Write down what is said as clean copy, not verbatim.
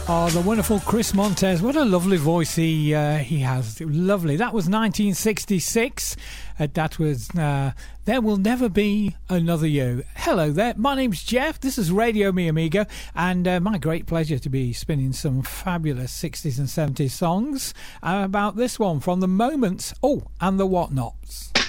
Oh, the wonderful Chris Montez. What a lovely voice he has. Lovely. That was 1966. That was There Will Never Be Another You. Hello there. My name's Jeff. This is Radio Mi Amigo. And my great pleasure to be spinning some fabulous 60s and 70s songs. About this one from The Moments. Oh, and The Whatnots.